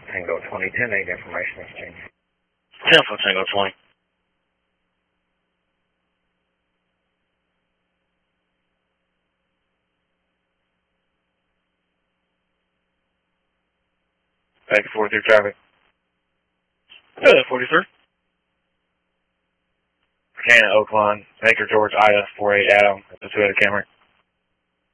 Tango 20, 10-8 information exchange. 10 for Tango 20. Back and forth through traffic. 43. Cannon, Oakland, Maker, George, Ida, 48 Adam, at the 2 Camry.